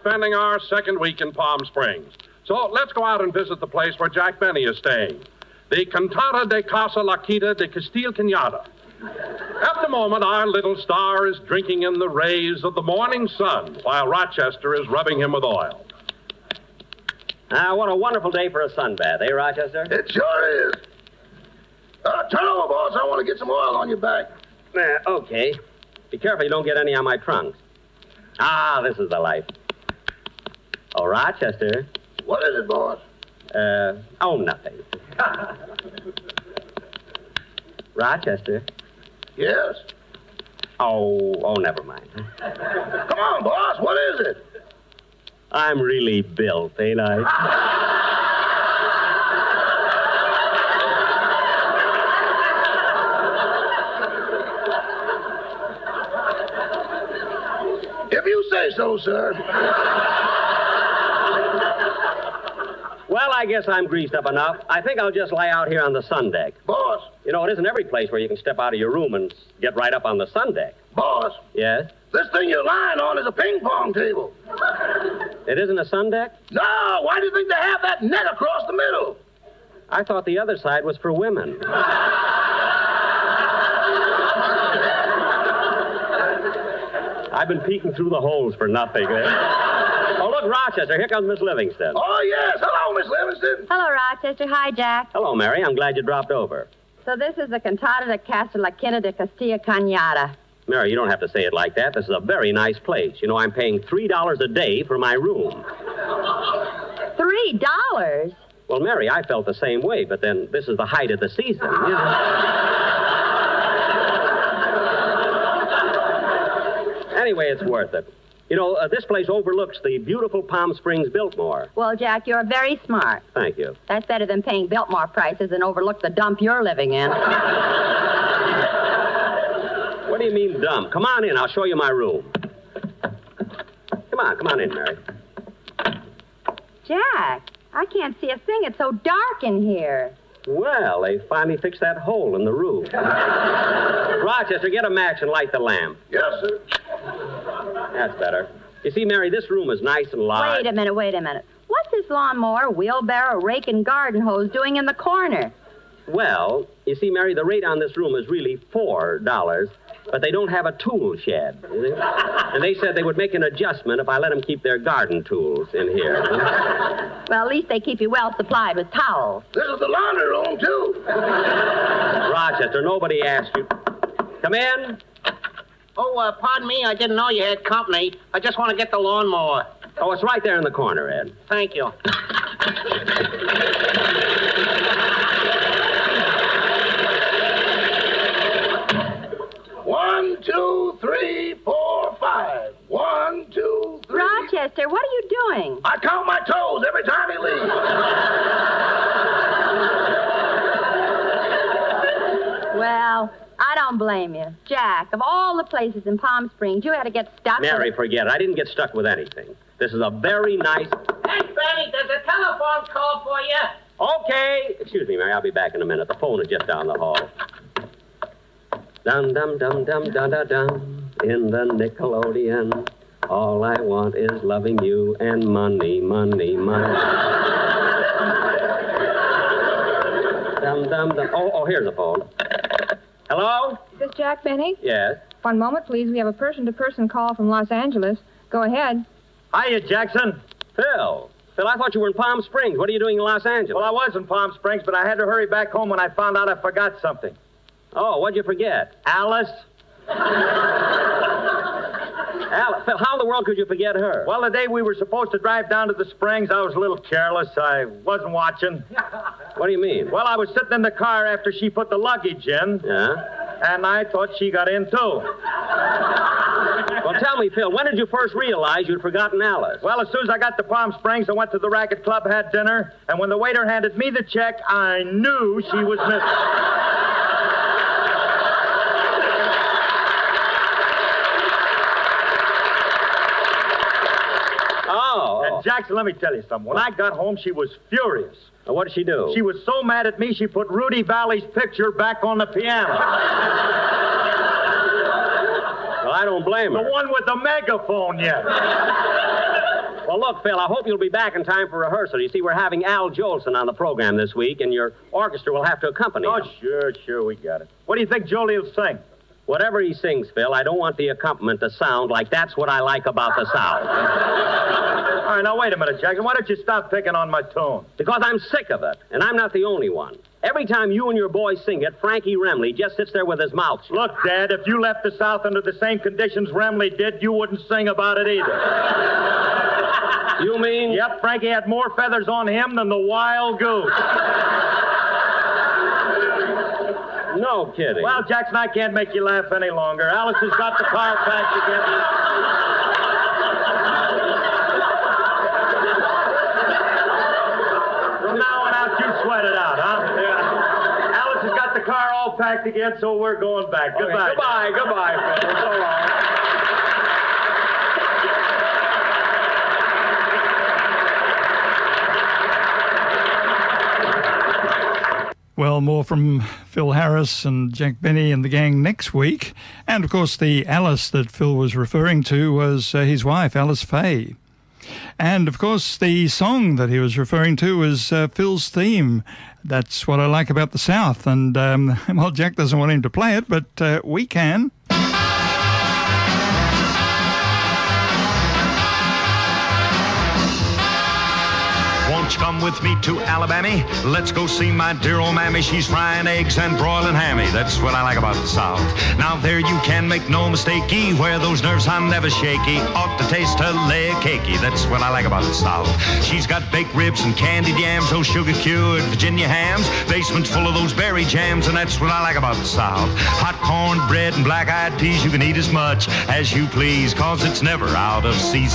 spending our second week in Palm Springs. So let's go out and visit the place where Jack Benny is staying. The Cantata de Casa La Quinta de Castil Cañada. At the moment, our little star is drinking in the rays of the morning sun while Rochester is rubbing him with oil. What a wonderful day for a sunbath, eh, Rochester? It sure is. Turn over, boss. I want to get some oil on your back. Okay. Be careful you don't get any on my trunks. This is the life. Oh, Rochester. What is it, boss? Nothing. Rochester. Yes? Oh, never mind. Come on, boss. What is it? I'm really built, ain't I? If you say so, sir. Well, I guess I'm greased up enough. I think I'll just lie out here on the sun deck. Boss. You know, it isn't every place where you can step out of your room and get right up on the sun deck. Boss. Yes? This thing you're lying on is a ping pong table. It isn't a sun deck? No, why do you think they have that net across the middle? I thought the other side was for women. I've been peeking through the holes for nothing. Oh, look, Rochester, here comes Miss Livingston. Oh, yes. Hello, Miss Livingston. Hello, Rochester. Hi, Jack. Hello, Mary. I'm glad you dropped over. So this is the Cantata de Casa La Quinta de Castilla Cañada. Mary, you don't have to say it like that. This is a very nice place. You know, I'm paying $3 a day for my room. $3? Well, Mary, I felt the same way, but then this is the height of the season. You know? Anyway, it's worth it. You know, this place overlooks the beautiful Palm Springs Biltmore. Well, Jack, you're very smart. Thank you. That's better than paying Biltmore prices and overlook the dump you're living in. What do you mean, dumb? Come on in. I'll show you my room. Come on in, Mary. Jack, I can't see a thing. It's so dark in here. Well, they finally fixed that hole in the roof. Rochester, get a match and light the lamp. Yes, sir. That's better. You see, Mary, this room is nice and large. Wait a minute. What's this lawnmower, wheelbarrow, rake, and garden hose doing in the corner? Well, you see, Mary, the rate on this room is really $4, but they don't have a tool shed. And they said they would make an adjustment if I let them keep their garden tools in here. Well, at least they keep you well supplied with towels. This is the laundry room, too. Rochester, nobody asked you. Come in. Oh, pardon me. I didn't know you had company. I just want to get the lawnmower. Oh, it's right there in the corner, Ed. Thank you. 1, 2, 3, 4, 5. 1, 2, 3. Rochester, what are you doing? I count my toes every time he leaves. Well, I don't blame you. Jack, of all the places in Palm Springs, you had to get stuck Mary, forget it. I didn't get stuck with anything. This is a very nice... Hey, Benny, there's a telephone call for you. Okay. Excuse me, Mary. I'll be back in a minute. The phone is just down the hall. Dum, dum, dum, dum, dum, dum, dum. In the Nickelodeon, all I want is loving you and money, money, money. Dum, dum, dum. Oh, here's the phone. Hello? Is this Jack Benny? Yes. One moment, please. We have a person-to-person call from Los Angeles. Go ahead. Hiya, Jackson. Phil, I thought you were in Palm Springs. What are you doing in Los Angeles? Well, I was in Palm Springs, but I had to hurry back home when I found out I forgot something. Oh, what'd you forget? Alice? Alice, Phil, how in the world could you forget her? Well, the day we were supposed to drive down to the Springs, I was a little careless. I wasn't watching. What do you mean? Well, I was sitting in the car after she put the luggage in. Yeah? And I thought she got in, too. Well, tell me, Phil, when did you first realize you'd forgotten Alice? Well, as soon as I got to Palm Springs, I went to the Racket Club, had dinner, and when the waiter handed me the check, I knew she was missing. Oh. And Jackson, let me tell you something. When I got home, she was furious. Well, what did she do? She was so mad at me, she put Rudy Valley's picture back on the piano. Well, I don't blame her. The one with the megaphone, yes. Well, look, Phil, I hope you'll be back in time for rehearsal. You see, we're having Al Jolson on the program this week, and your orchestra will have to accompany him. Sure, we got it. What do you think Jolie will sing? Whatever he sings, Phil, I don't want the accompaniment to sound like That's What I Like About the South. All right, now, wait a minute, Jackson. Why don't you stop picking on my tune? Because I'm sick of it, and I'm not the only one. Every time you and your boys sing it, Frankie Remley just sits there with his mouth shut. Look, Dad, if you left the South under the same conditions Remley did, you wouldn't sing about it either. You mean? Yep, Frankie had more feathers on him than the wild goose. No kidding. Well, Jackson, I can't make you laugh any longer. Alice has got the car packed again. From now on out, you sweat it out, huh? Yeah. Alice has got the car all packed again, so we're going back. Okay, Goodbye. Goodbye, Phil. So long. Well, more from Phil Harris and Jack Benny and the gang next week. And, of course, the Alice that Phil was referring to was his wife, Alice Faye. And, of course, the song that he was referring to was Phil's theme. That's What I Like About the South. And, well, Jack doesn't want him to play it, but we can. Won't you come with me to Alabama? Let's go see my dear old mammy. She's frying eggs and broiling hammy. That's what I like about the South. Now there you can make no mistakey. Where those nerves I'm never shaky. Ought to taste her leg cakey. That's what I like about the South. She's got baked ribs and candied yams. Those sugar-cured Virginia hams. Basement's full of those berry jams. And that's what I like about the South. Hot corn bread and black-eyed peas. You can eat as much as you please. Cause it's never out of season.